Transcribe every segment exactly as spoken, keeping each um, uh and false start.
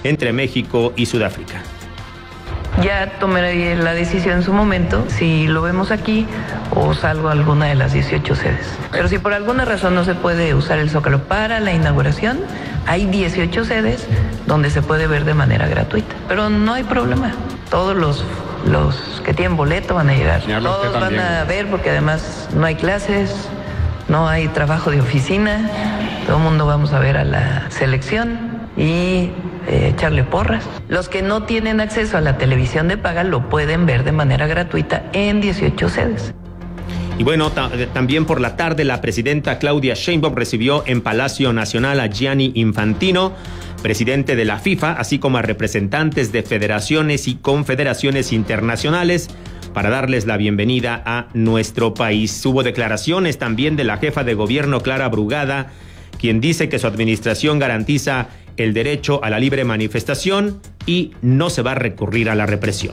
entre México y Sudáfrica. Ya tomaré la decisión en su momento, si lo vemos aquí o salgo a alguna de las dieciocho sedes. Pero si por alguna razón no se puede usar el Zócalo para la inauguración, hay dieciocho sedes donde se puede ver de manera gratuita. Pero no hay problema, todos los, los que tienen boleto van a llegar. Todos van a ver porque además no hay clases, no hay trabajo de oficina, todo el mundo vamos a ver a la selección y eh, echarle porras. Los que no tienen acceso a la televisión de paga lo pueden ver de manera gratuita en dieciocho sedes. Y bueno, ta- también por la tarde la presidenta Claudia Sheinbaum recibió en Palacio Nacional a Gianni Infantino, presidente de la FIFA, así como a representantes de federaciones y confederaciones internacionales para darles la bienvenida a nuestro país. Hubo declaraciones también de la jefa de gobierno Clara Brugada, quien dice que su administración garantiza el derecho a la libre manifestación y no se va a recurrir a la represión.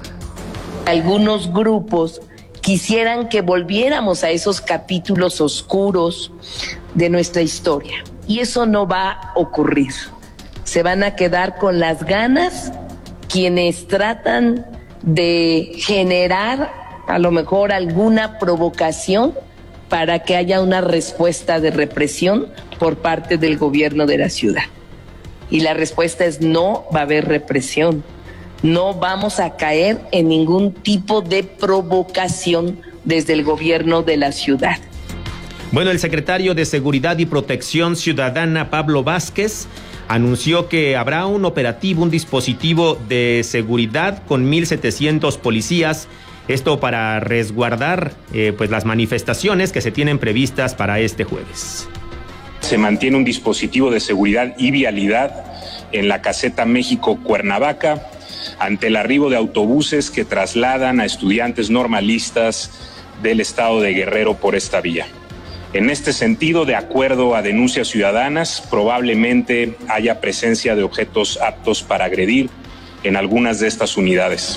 Algunos grupos quisieran que volviéramos a esos capítulos oscuros de nuestra historia, y eso no va a ocurrir. Se van a quedar con las ganas quienes tratan de generar a lo mejor alguna provocación para que haya una respuesta de represión por parte del gobierno de la ciudad. Y la respuesta es no va a haber represión. No vamos a caer en ningún tipo de provocación desde el gobierno de la ciudad. Bueno, el secretario de Seguridad y Protección Ciudadana, Pablo Vázquez, anunció que habrá un operativo, un dispositivo de seguridad con mil setecientos policías, esto para resguardar eh, pues las manifestaciones que se tienen previstas para este jueves. Se mantiene un dispositivo de seguridad y vialidad en la caseta México-Cuernavaca ante el arribo de autobuses que trasladan a estudiantes normalistas del estado de Guerrero por esta vía. En este sentido, de acuerdo a denuncias ciudadanas, probablemente haya presencia de objetos aptos para agredir en algunas de estas unidades.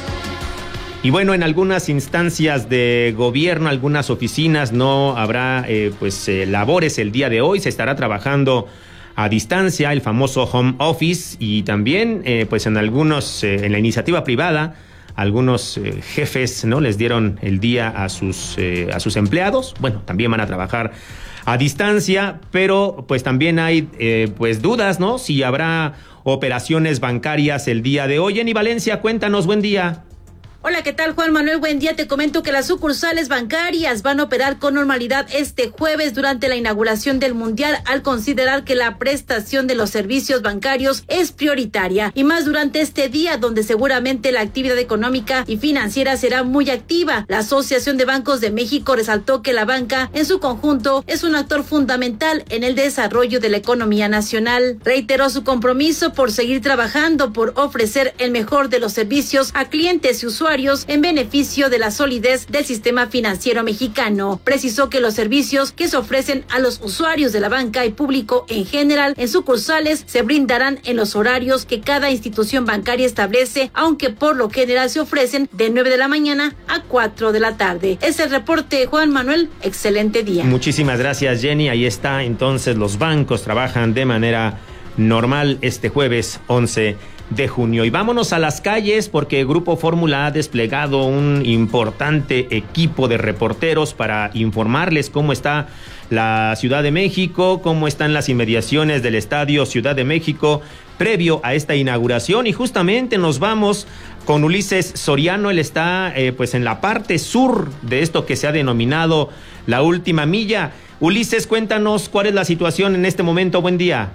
Y bueno, en algunas instancias de gobierno, algunas oficinas, no habrá eh, pues eh, labores el día de hoy. Se estará trabajando a distancia, el famoso home office, y también eh, pues en algunos, eh, en la iniciativa privada, algunos eh, jefes no les dieron el día a sus eh, a sus empleados. Bueno, también van a trabajar a distancia, pero pues también hay eh, pues dudas, ¿no? Si habrá operaciones bancarias el día de hoy. Jenny Valencia, cuéntanos, buen día. Hola, ¿qué tal, Juan Manuel? Buen día. Te comento que las sucursales bancarias van a operar con normalidad este jueves durante la inauguración del Mundial, al considerar que la prestación de los servicios bancarios es prioritaria, y más durante este día donde seguramente la actividad económica y financiera será muy activa. La Asociación de Bancos de México resaltó que la banca en su conjunto es un actor fundamental en el desarrollo de la economía nacional. Reiteró su compromiso por seguir trabajando por ofrecer el mejor de los servicios a clientes y usuarios en beneficio de la solidez del sistema financiero mexicano. Precisó que los servicios que se ofrecen a los usuarios de la banca y público en general en sucursales se brindarán en los horarios que cada institución bancaria establece, aunque por lo general se ofrecen de nueve de la mañana a cuatro de la tarde. Es el reporte, Juan Manuel. Excelente día. Muchísimas gracias, Jenny. Ahí está, entonces los bancos trabajan de manera normal este jueves once de junio. Y vámonos a las calles, porque el Grupo Fórmula ha desplegado un importante equipo de reporteros para informarles cómo está la Ciudad de México, cómo están las inmediaciones del Estadio Ciudad de México previo a esta inauguración. Y justamente nos vamos con Ulises Soriano. Él está eh, pues en la parte sur de esto que se ha denominado la última milla. Ulises, cuéntanos cuál es la situación en este momento. Buen día.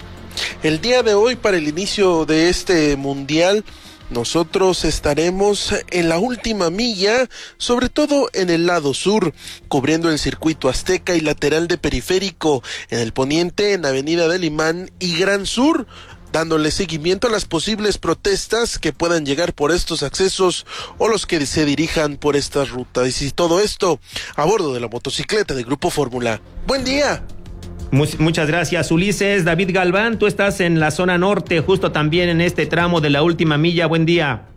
El día de hoy, para el inicio de este mundial, nosotros estaremos en la última milla, sobre todo en el lado sur, cubriendo el circuito Azteca y lateral de Periférico, en el poniente, en Avenida del Imán y Gran Sur, dándole seguimiento a las posibles protestas que puedan llegar por estos accesos o los que se dirijan por estas rutas. Y todo esto a bordo de la motocicleta del Grupo Fórmula. ¡Buen día! Muchas gracias, Ulises. David Galván, tú estás en la zona norte, justo también en este tramo de la última milla. Buen día.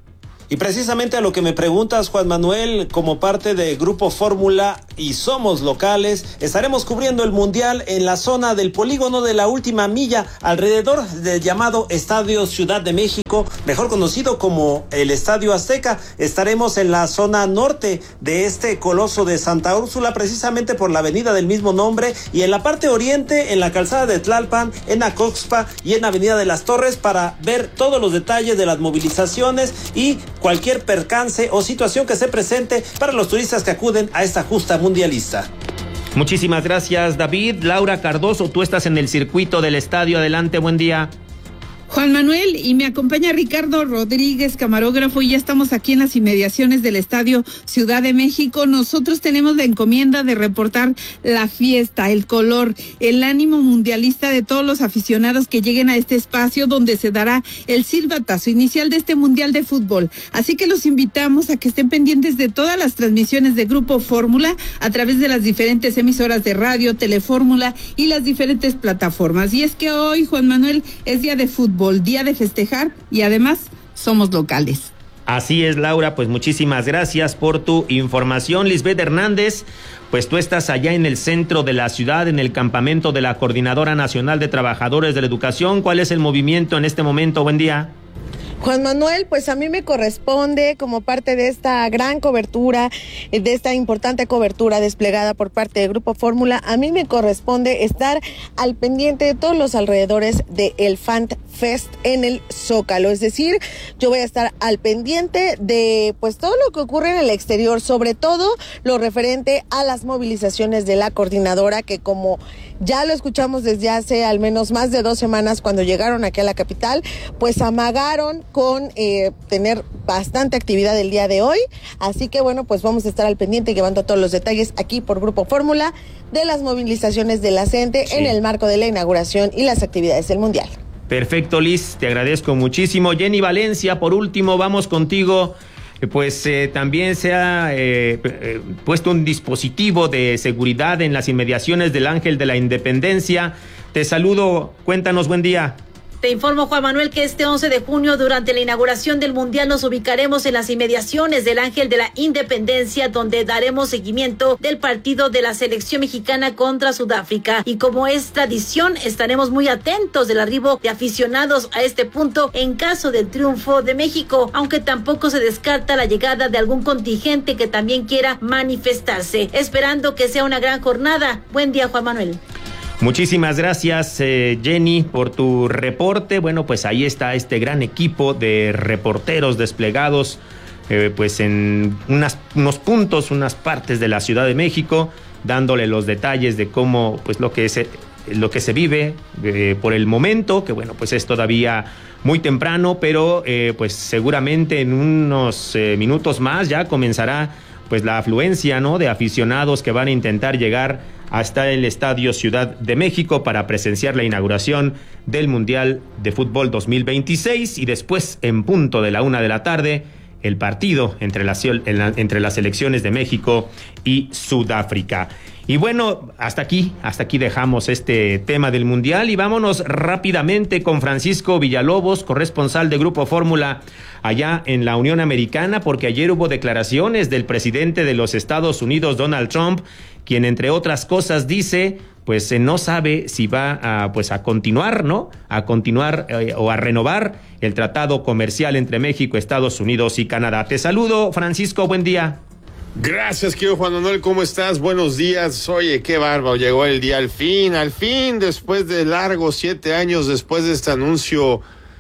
Y precisamente a lo que me preguntas, Juan Manuel, como parte de Grupo Fórmula y somos locales, estaremos cubriendo el Mundial en la zona del polígono de la última milla, alrededor del llamado Estadio Ciudad de México, mejor conocido como el Estadio Azteca. Estaremos en la zona norte de este coloso de Santa Úrsula, precisamente por la avenida del mismo nombre, y en la parte oriente, en la calzada de Tlalpan, en Acoxpa y en Avenida de las Torres, para ver todos los detalles de las movilizaciones y cualquier percance o situación que se presente para los turistas que acuden a esta justa mundialista. Muchísimas gracias, David. Laura Cardoso, tú estás en el circuito del estadio. Adelante, buen día. Juan Manuel, y me acompaña Ricardo Rodríguez, camarógrafo, y ya estamos aquí en las inmediaciones del Estadio Ciudad de México. Nosotros tenemos la encomienda de reportar la fiesta, el color, el ánimo mundialista de todos los aficionados que lleguen a este espacio donde se dará el silbatazo inicial de este Mundial de Fútbol. Así que los invitamos a que estén pendientes de todas las transmisiones de Grupo Fórmula a través de las diferentes emisoras de radio, Telefórmula y las diferentes plataformas. Y es que hoy, Juan Manuel, es día de fútbol, día de festejar, y además somos locales. Así es, Laura, pues muchísimas gracias por tu información. Lisbeth Hernández, pues tú estás allá en el centro de la ciudad, en el campamento de la Coordinadora Nacional de Trabajadores de la Educación. ¿Cuál es el movimiento en este momento? Buen día. Juan Manuel, pues a mí me corresponde, como parte de esta gran cobertura, de esta importante cobertura desplegada por parte del Grupo Fórmula, a mí me corresponde estar al pendiente de todos los alrededores del Fan Fest en el Zócalo. Es decir, yo voy a estar al pendiente de pues todo lo que ocurre en el exterior, sobre todo lo referente a las movilizaciones de la coordinadora, que como ya lo escuchamos desde hace al menos más de dos semanas cuando llegaron aquí a la capital, pues amagaron con eh, tener bastante actividad el día de hoy. Así que bueno, pues vamos a estar al pendiente llevando todos los detalles aquí por Grupo Fórmula de las movilizaciones de la gente sí. en el marco de la inauguración y las actividades del Mundial. Perfecto, Liz, te agradezco muchísimo. Jenny Valencia, por último, vamos contigo. Pues eh, también se ha eh, eh, puesto un dispositivo de seguridad en las inmediaciones del Ángel de la Independencia. Te saludo, cuéntanos, buen día. Te informo, Juan Manuel, que este once de junio, durante la inauguración del Mundial, nos ubicaremos en las inmediaciones del Ángel de la Independencia, donde daremos seguimiento del partido de la selección mexicana contra Sudáfrica. Y como es tradición, estaremos muy atentos del arribo de aficionados a este punto en caso del triunfo de México, aunque tampoco se descarta la llegada de algún contingente que también quiera manifestarse, esperando que sea una gran jornada. Buen día, Juan Manuel. Muchísimas gracias, eh, Jenny, por tu reporte. Bueno, pues ahí está este gran equipo de reporteros desplegados eh, pues en unas, unos puntos, unas partes de la Ciudad de México, dándole los detalles de cómo, pues lo que se, lo que se vive eh, por el momento, que bueno, pues es todavía muy temprano, pero eh, pues seguramente en unos eh, minutos más ya comenzará pues la afluencia, ¿no?, de aficionados que van a intentar llegar hasta el Estadio Ciudad de México para presenciar la inauguración del Mundial de Fútbol dos mil veintiséis, y después, en punto de la una de la tarde, el partido entre las, entre las selecciones de México y Sudáfrica. Y bueno, hasta aquí, hasta aquí dejamos este tema del Mundial y vámonos rápidamente con Francisco Villalobos, corresponsal de Grupo Fórmula allá en la Unión Americana, porque ayer hubo declaraciones del presidente de los Estados Unidos, Donald Trump, quien entre otras cosas dice, pues eh, no sabe si va a, pues, a continuar, ¿no? A continuar eh, o a renovar el tratado comercial entre México, Estados Unidos y Canadá. Te saludo, Francisco, buen día. Gracias, querido Juan Manuel, ¿cómo estás? Buenos días. Oye, qué bárbaro, llegó el día al fin, al fin, después de largos siete años, después de este anuncio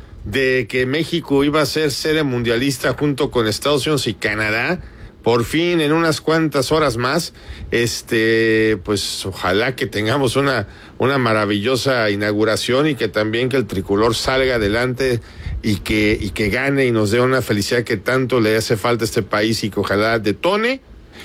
de que México iba a ser sede mundialista junto con Estados Unidos y Canadá. Por fin, en unas cuantas horas más, este, pues ojalá que tengamos una, una maravillosa inauguración y que también que el tricolor salga adelante y que, y que gane y nos dé una felicidad que tanto le hace falta a este país y que ojalá detone.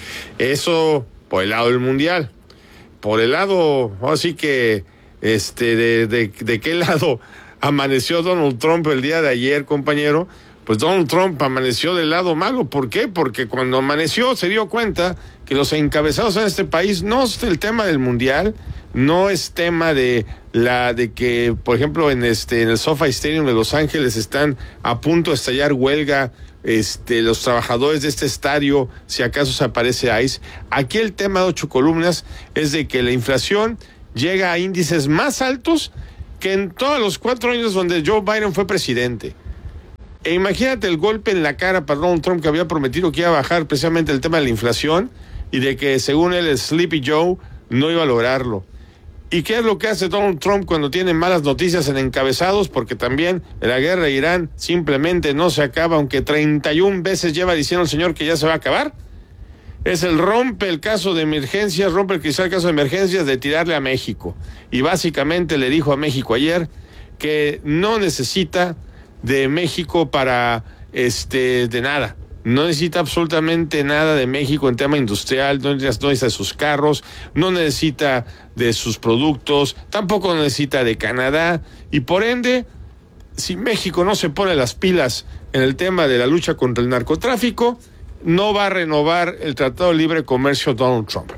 Eso por el lado del mundial. Por el lado, así que, este, de, de, de qué lado amaneció Donald Trump el día de ayer, compañero. Pues Donald Trump amaneció del lado malo. ¿Por qué? Porque cuando amaneció se dio cuenta que los encabezados en este país no es el tema del mundial, no es tema de la de que, por ejemplo, en este en el SoFi Stadium de Los Ángeles están a punto de estallar huelga este los trabajadores de este estadio, si acaso se aparece ICE. Aquí el tema de ocho columnas es de que la inflación llega a índices más altos que en todos los cuatro años donde Joe Biden fue presidente. E imagínate el golpe en la cara para Donald Trump, que había prometido que iba a bajar precisamente el tema de la inflación y de que según él el Sleepy Joe no iba a lograrlo. ¿Y qué es lo que hace Donald Trump cuando tiene malas noticias en encabezados? Porque también la guerra de Irán simplemente no se acaba, aunque treinta y una veces lleva diciendo el señor que ya se va a acabar. Es el rompe el caso de emergencias, rompe el cristal caso de emergencias de tirarle a México. Y básicamente le dijo a México ayer que no necesita de México para, este, de nada. No necesita absolutamente nada de México en tema industrial, no necesita, no necesita de sus carros, no necesita de sus productos, tampoco necesita de Canadá, y por ende, si México no se pone las pilas en el tema de la lucha contra el narcotráfico, no va a renovar el Tratado de Libre Comercio Donald Trump.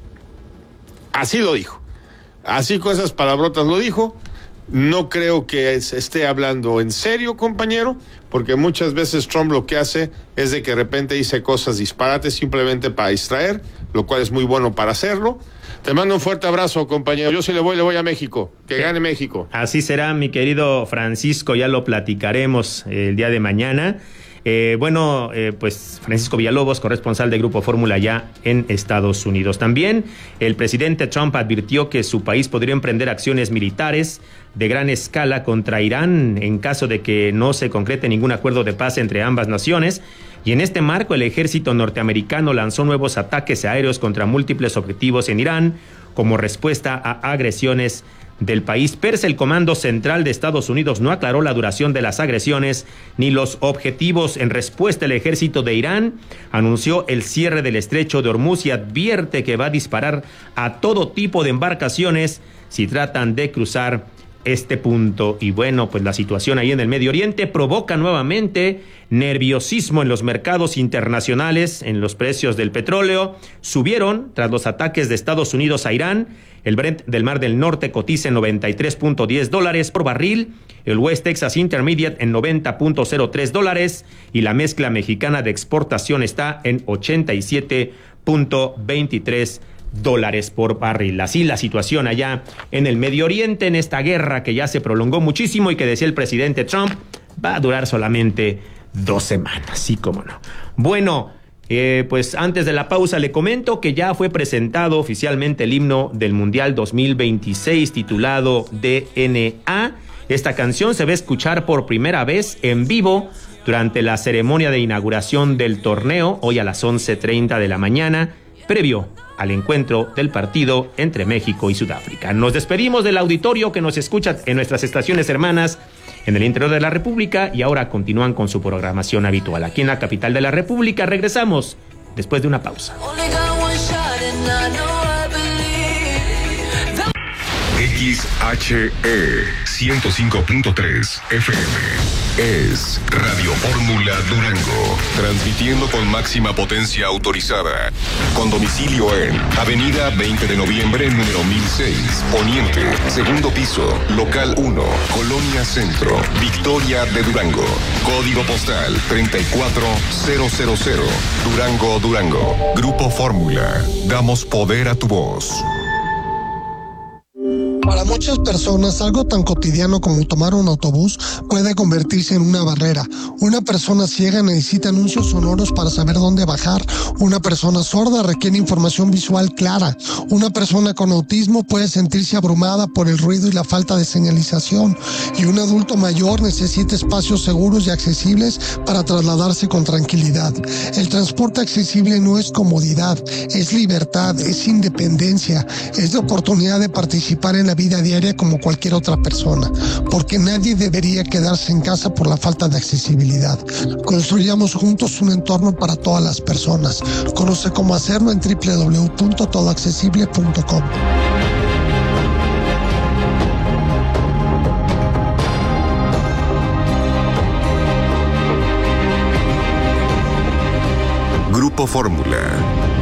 Así lo dijo, así con esas palabrotas lo dijo. No creo que se esté hablando en serio, compañero, porque muchas veces Trump lo que hace es de que de repente dice cosas disparates simplemente para distraer, lo cual es muy bueno para hacerlo. Te mando un fuerte abrazo, compañero. Yo sí le voy, le voy a México. Que sí. Gane México. Así será, mi querido Francisco, ya lo platicaremos el día de mañana. Eh, bueno, eh, pues Francisco Villalobos, corresponsal de Grupo Fórmula ya en Estados Unidos. También el presidente Trump advirtió que su país podría emprender acciones militares de gran escala contra Irán en caso de que no se concrete ningún acuerdo de paz entre ambas naciones. Y en este marco, el ejército norteamericano lanzó nuevos ataques aéreos contra múltiples objetivos en Irán como respuesta a agresiones del país persa. El Comando Central de Estados Unidos no aclaró la duración de las agresiones ni los objetivos. En respuesta, el ejército de Irán anunció el cierre del estrecho de Hormuz y advierte que va a disparar a todo tipo de embarcaciones si tratan de cruzar este punto. Y bueno, pues la situación ahí en el Medio Oriente provoca nuevamente nerviosismo en los mercados internacionales. En los precios del petróleo subieron tras los ataques de Estados Unidos a Irán. El Brent del Mar del Norte cotiza en noventa y tres punto diez dólares por barril, el West Texas Intermediate en noventa punto cero tres dólares y la mezcla mexicana de exportación está en ochenta y siete punto veintitrés dólares por barril. Así la situación allá en el Medio Oriente, en esta guerra que ya se prolongó muchísimo y que decía el presidente Trump va a durar solamente dos semanas, sí, cómo no. Bueno, Eh, pues antes de la pausa le comento que ya fue presentado oficialmente el himno del Mundial dos mil veintiséis titulado D N A. Esta canción se va a escuchar por primera vez en vivo durante la ceremonia de inauguración del torneo hoy a las once treinta de la mañana, previo al encuentro del partido entre México y Sudáfrica. Nos despedimos del auditorio que nos escucha en nuestras estaciones hermanas en el interior de la República y ahora continúan con su programación habitual. Aquí en la capital de la República regresamos después de una pausa. X H E ciento cinco punto tres F M es Radio Fórmula Durango, transmitiendo con máxima potencia autorizada, con domicilio en Avenida veinte de noviembre, número mil seis, Poniente, segundo piso, local uno, Colonia Centro, Victoria de Durango, código postal treinta y cuatro mil, Durango, Durango. Grupo Fórmula, damos poder a tu voz. Para muchas personas, algo tan cotidiano como tomar un autobús puede convertirse en una barrera. Una persona ciega necesita anuncios sonoros para saber dónde bajar. Una persona sorda requiere información visual clara. Una persona con autismo puede sentirse abrumada por el ruido y la falta de señalización. Y un adulto mayor necesita espacios seguros y accesibles para trasladarse con tranquilidad. El transporte accesible no es comodidad, es libertad, es independencia, es la oportunidad de participar en la vida diaria como cualquier otra persona, porque nadie debería quedarse en casa por la falta de accesibilidad. Construyamos juntos un entorno para todas las personas. Conoce cómo hacerlo en doble u doble u doble u punto todo accesible punto com. Grupo Fórmula.